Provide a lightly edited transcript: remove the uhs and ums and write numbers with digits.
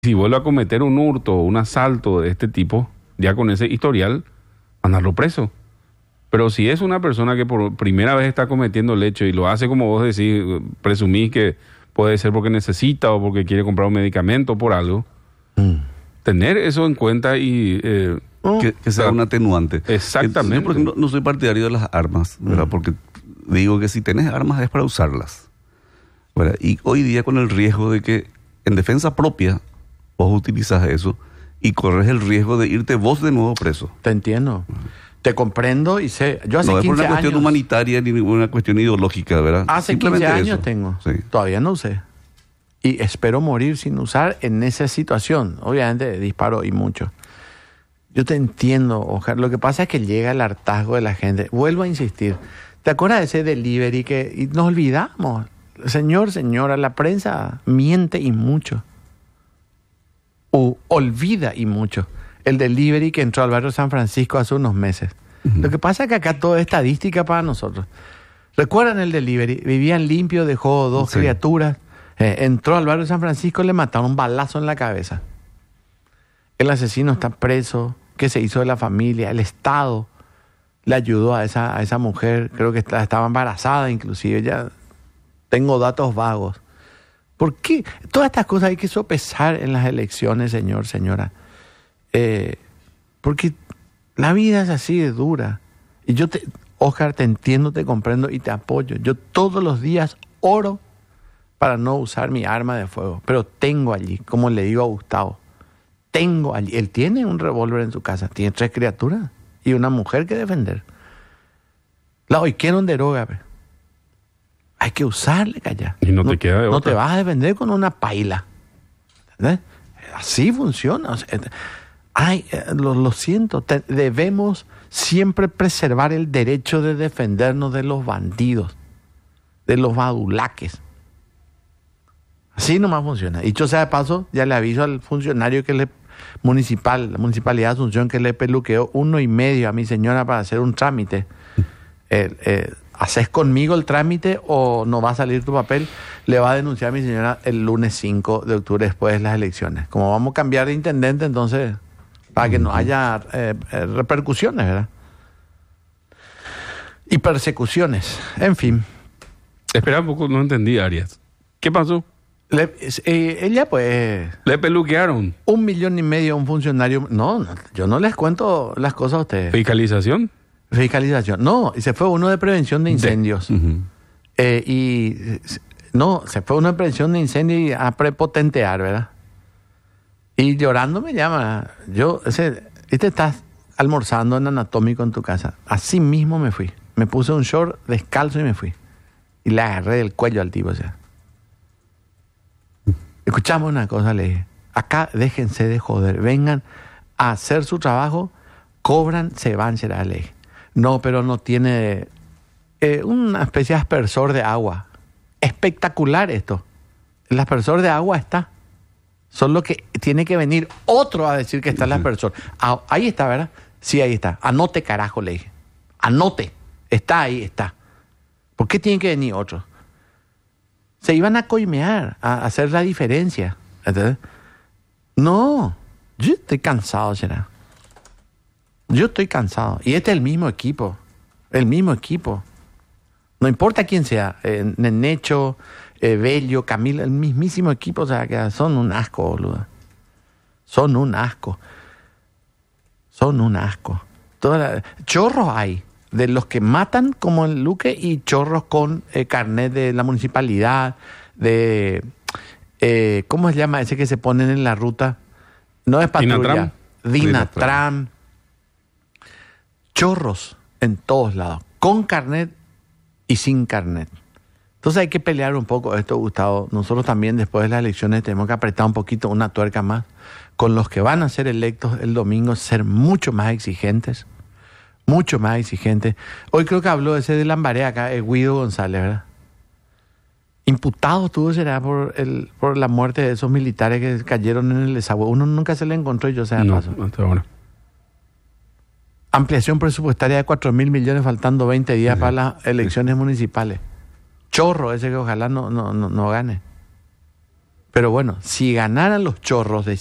Si vuelve a cometer un hurto o un asalto de este tipo, ya con ese historial, mandarlo preso. Pero si es una persona que por primera vez está cometiendo el hecho y lo hace como vos decís, presumís que puede ser porque necesita o porque quiere comprar un medicamento o por algo, tener eso en cuenta y... que sea un atenuante. Exactamente. Yo, por ejemplo, no soy partidario de las armas, ¿verdad? Porque digo que si tenés armas es para usarlas, ¿verdad? Y hoy día con el riesgo de que en defensa propia vos utilizas eso y corres el riesgo de irte vos de nuevo preso. Te entiendo. Te comprendo y sé. Yo hace 15 años... No es por una cuestión humanitaria ni una cuestión ideológica, ¿verdad? Hace 15 años tengo. Sí. Todavía no usé. Y espero morir sin usar en esa situación. Obviamente disparo y mucho. Yo te entiendo, Oscar. Lo que pasa es que llega el hartazgo de la gente. Vuelvo a insistir. ¿Te acuerdas de ese delivery que y nos olvidamos? Señor, señora, la prensa miente y mucho. O olvida y mucho. El delivery que entró al barrio San Francisco hace unos meses. Lo que pasa es que acá todo es estadística para nosotros. ¿Recuerdan el delivery? Vivían limpio, dejó dos criaturas. Entró al barrio San Francisco y le mataron un balazo en la cabeza. El asesino está preso. ¿Qué se hizo de la familia? El Estado le ayudó a esa mujer. Creo que estaba embarazada inclusive. Ya tengo datos vagos. ¿Por qué? Todas estas cosas hay que sopesar en las elecciones, señor, señora. Porque la vida es así de dura. Y yo, Oscar, te entiendo, te comprendo y te apoyo. Yo todos los días oro para no usar mi arma de fuego. Pero tengo allí, como le digo a Gustavo, tengo allí. Él tiene un revólver en su casa, tiene 3 criaturas y una mujer que defender. La hoy quieren deroga, ¿ve? Hay que usarle, calla. Y no te queda de otra. No te vas a defender con una paila. ¿Entendés? Así funciona. O sea, lo siento. Debemos siempre preservar el derecho de defendernos de los bandidos, de los badulaques. Así nomás funciona. Dicho sea de paso, ya le aviso al funcionario que la Municipalidad de Asunción, que le peluqueó 1,5 a mi señora para hacer un trámite. ¿Haces conmigo el trámite o no va a salir tu papel? Le va a denunciar a mi señora el lunes 5 de octubre después de las elecciones. Como vamos a cambiar de intendente, entonces, para que no haya repercusiones, ¿verdad? Y persecuciones, en fin. Espera un poco, no entendí, Arias. ¿Qué pasó? Ella pues... ¿Le peluquearon? 1,5 millones a un funcionario... No, yo no les cuento las cosas a ustedes. ¿Fiscalización? Fiscalización. No, y se fue uno de prevención de incendios. Se fue uno de prevención de incendios y a prepotentear, ¿verdad? Y llorando me llama. Estás almorzando en Anatómico en tu casa. Así mismo me fui. Me puse un short descalzo y me fui. Y le agarré del cuello al tipo, o sea. Escuchamos una cosa, le dije. Acá déjense de joder. Vengan a hacer su trabajo, cobran, se van, será, le dije. No, pero no tiene una especie de aspersor de agua. Espectacular esto. El aspersor de agua está. Solo que tiene que venir otro a decir que está el aspersor. Ahí está, ¿verdad? Sí, ahí está. Anote, carajo, le dije. Anote. Está ahí, está. ¿Por qué tiene que venir otro? Se iban a coimear, a hacer la diferencia. ¿Entendés? No. Yo estoy cansado, será. Yo estoy cansado. Y este es el mismo equipo. El mismo equipo. No importa quién sea. Nenecho, Bello, Camilo, el mismísimo equipo. O sea, que son un asco, boludo. Son un asco. Chorros hay. De los que matan como el Luque y chorros con carnet de la municipalidad. De... ¿cómo se llama ese que se ponen en la ruta? No es patrulla. Dinatram. Chorros en todos lados, con carnet y sin carnet. Entonces hay que pelear un poco esto, Gustavo. Nosotros también después de las elecciones tenemos que apretar un poquito, una tuerca más, con los que van a ser electos el domingo, ser mucho más exigentes. Hoy creo que habló ese de Lambaré acá, Guido González, ¿verdad? Imputado tuvo, será por la muerte de esos militares que cayeron en el desagüe. Uno nunca se le encontró y yo sé no, paso. Hasta ahora. Ampliación presupuestaria de 4.000 millones faltando 20 días para las elecciones municipales. Chorro ese que ojalá no gane. Pero bueno, si ganaran los chorros de